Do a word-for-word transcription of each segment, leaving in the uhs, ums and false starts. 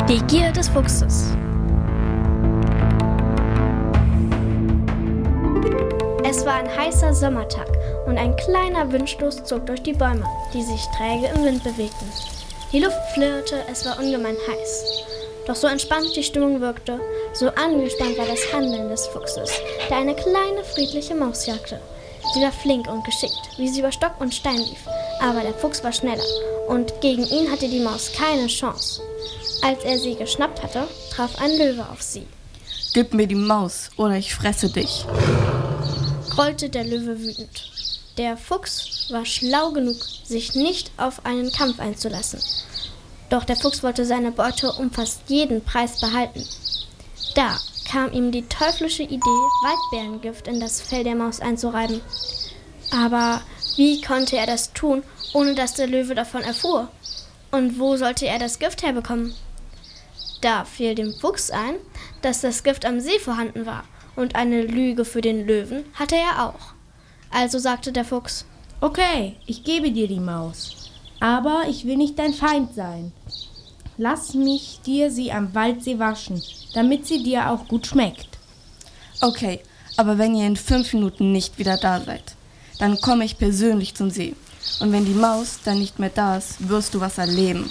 Die Gier des Fuchses. Es war ein heißer Sommertag und ein kleiner Windstoß zog durch die Bäume, die sich träge im Wind bewegten. Die Luft flirrte, es war ungemein heiß. Doch so entspannt die Stimmung wirkte, so angespannt war das Handeln des Fuchses, der eine kleine friedliche Maus jagte. Sie war flink und geschickt, wie sie über Stock und Stein lief, aber der Fuchs war schneller und gegen ihn hatte die Maus keine Chance. Als er sie geschnappt hatte, traf ein Löwe auf sie. Gib mir die Maus oder ich fresse dich, grollte der Löwe wütend. Der Fuchs war schlau genug, sich nicht auf einen Kampf einzulassen. Doch der Fuchs wollte seine Beute um fast jeden Preis behalten. Da kam ihm die teuflische Idee, Waldbeerengift in das Fell der Maus einzureiben. Aber wie konnte er das tun, ohne dass der Löwe davon erfuhr? Und wo sollte er das Gift herbekommen? Da fiel dem Fuchs ein, dass das Gift am See vorhanden war, und eine Lüge für den Löwen hatte er auch. Also sagte der Fuchs: Okay, ich gebe dir die Maus, aber ich will nicht dein Feind sein. Lass mich dir sie am Waldsee waschen, damit sie dir auch gut schmeckt. Okay, aber wenn ihr in fünf Minuten nicht wieder da seid, dann komme ich persönlich zum See. Und wenn die Maus dann nicht mehr da ist, wirst du was erleben.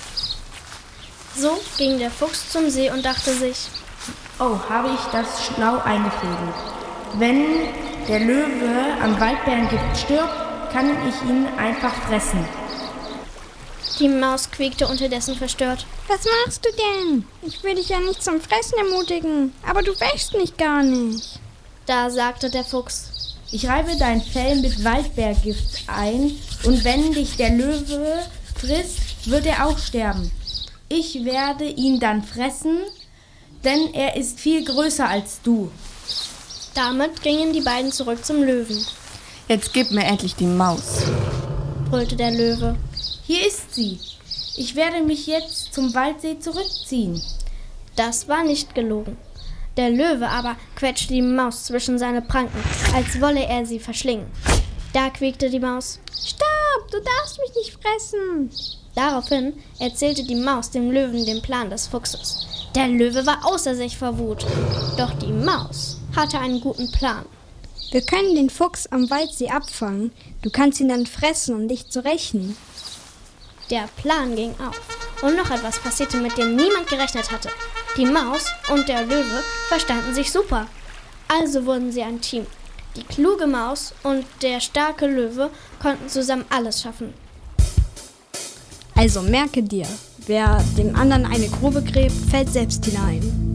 So ging der Fuchs zum See und dachte sich: Oh, habe ich das schlau eingefädelt. Wenn der Löwe am Waldbeerengift stirbt, kann ich ihn einfach fressen. Die Maus quiekte unterdessen verstört. Was machst du denn? Ich will dich ja nicht zum Fressen ermutigen, aber du wächst mich gar nicht. Da sagte der Fuchs: Ich reibe dein Fell mit Waldbeergift ein und wenn dich der Löwe frisst, wird er auch sterben. Ich werde ihn dann fressen, denn er ist viel größer als du. Damit gingen die beiden zurück zum Löwen. Jetzt gib mir endlich die Maus, brüllte der Löwe. Hier ist sie. Ich werde mich jetzt zum Waldsee zurückziehen. Das war nicht gelogen. Der Löwe aber quetschte die Maus zwischen seine Pranken, als wolle er sie verschlingen. Da quiekte die Maus: Stopp, du darfst mich nicht fressen. Daraufhin erzählte die Maus dem Löwen den Plan des Fuchses. Der Löwe war außer sich vor Wut. Doch die Maus hatte einen guten Plan. Wir können den Fuchs am Waldsee abfangen. Du kannst ihn dann fressen, um dich zu rächen. Der Plan ging auf. Und noch etwas passierte, mit dem niemand gerechnet hatte. Die Maus und der Löwe verstanden sich super. Also wurden sie ein Team. Die kluge Maus und der starke Löwe konnten zusammen alles schaffen. Also merke dir, wer dem anderen eine Grube gräbt, fällt selbst hinein.